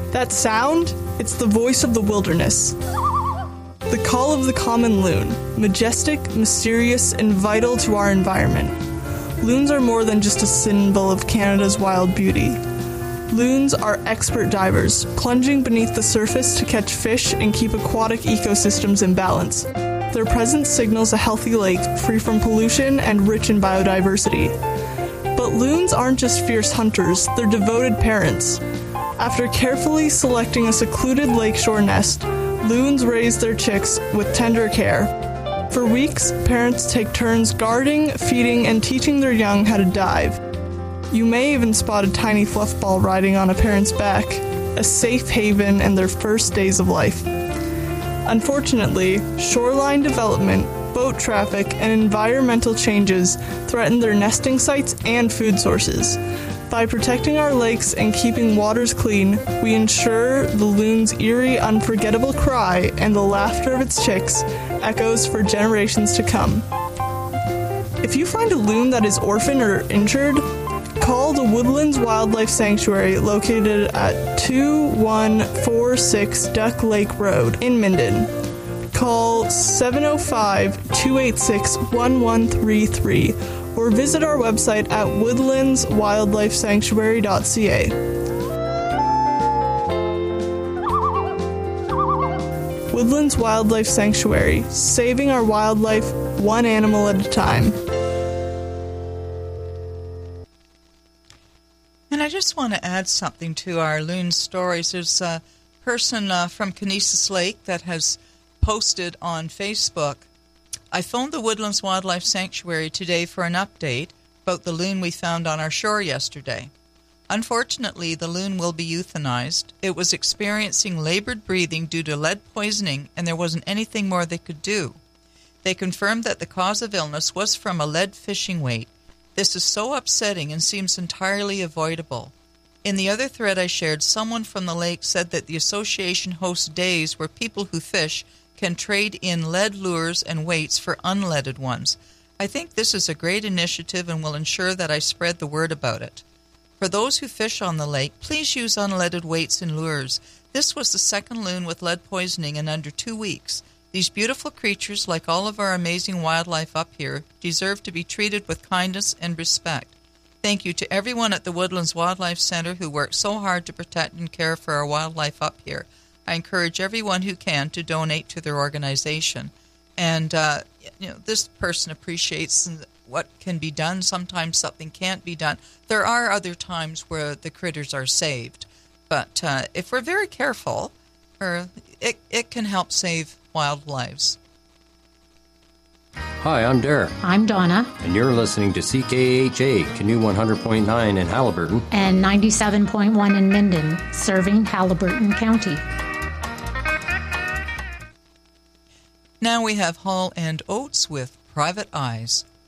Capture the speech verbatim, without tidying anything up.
That sound? It's the voice of the wilderness. The call of the common loon, majestic, mysterious, and vital to our environment. Loons are more than just a symbol of Canada's wild beauty. Loons are expert divers, plunging beneath the surface to catch fish and keep aquatic ecosystems in balance. Their presence signals a healthy lake free from pollution and rich in biodiversity. But loons aren't just fierce hunters, they're devoted parents. After carefully selecting a secluded lakeshore nest, loons raise their chicks with tender care. For weeks, parents take turns guarding, feeding, and teaching their young how to dive. You may even spot a tiny fluff ball riding on a parent's back, a safe haven in their first days of life. Unfortunately, shoreline development, boat traffic, and environmental changes threaten their nesting sites and food sources. By protecting our lakes and keeping waters clean, we ensure the loon's eerie, unforgettable cry and the laughter of its chicks echoes for generations to come. If you find a loon that is orphaned or injured, call the Woodlands Wildlife Sanctuary located at two one four six Duck Lake Road in Minden. Call seven oh five, two eight six, one one three three or visit our website at woodlands wildlife sanctuary dot c a. Woodlands Wildlife Sanctuary, saving our wildlife one animal at a time. And I just want to add something to our loon stories. There's a person uh, from Conesus Lake that has posted on Facebook, I phoned the Woodlands Wildlife Sanctuary today for an update about the loon we found on our shore yesterday. Unfortunately, the loon will be euthanized. It was experiencing labored breathing due to lead poisoning, and there wasn't anything more they could do. They confirmed that the cause of illness was from a lead fishing weight. This is so upsetting and seems entirely avoidable. In the other thread I shared, someone from the lake said that the association hosts days where people who fish can trade in lead lures and weights for unleaded ones. I think this is a great initiative and will ensure that I spread the word about it. For those who fish on the lake, please use unleaded weights and lures. This was the second loon with lead poisoning in under two weeks. These beautiful creatures, like all of our amazing wildlife up here, deserve to be treated with kindness and respect. Thank you to everyone at the Woodlands Wildlife Center who works so hard to protect and care for our wildlife up here. I encourage everyone who can to donate to their organization. And, uh, you know, this person appreciates what can be done. Sometimes something can't be done. There are other times where the critters are saved. But uh, if we're very careful, or it, it can help save wild lives. Hi, I'm Derek. I'm Donna. And you're listening to C K H A, Canoe one hundred point nine in Haliburton. And ninety-seven point one in Minden, serving Haliburton County. Now we have Hall and Oates with Private Eyes.